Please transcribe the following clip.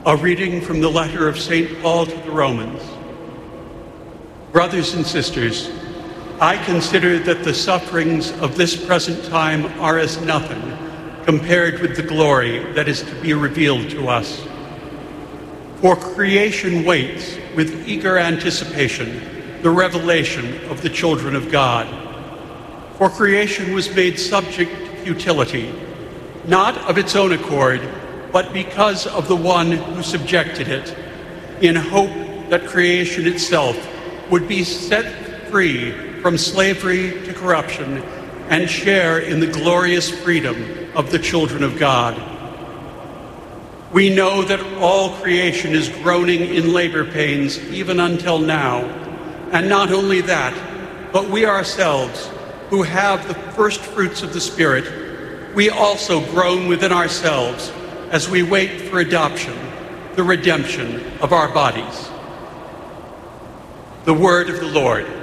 A reading from the letter of St. Paul to the Romans. Brothers and sisters, I consider that the sufferings of this present time are as nothing compared with the glory that is to be revealed to us. For creation waits with eager anticipation the revelation of the children of God. For creation was made subject to futility, not of its own accord, but because of the one who subjected it, in hope that creation itself would be set free from slavery to corruption and share in the glorious freedom of the children of God. We know that all creation is groaning in labor pains even until now, and not only that, but we ourselves, who have the first fruits of the Spirit, we also groan within ourselves as we wait for adoption, the redemption of our bodies. The word of the Lord.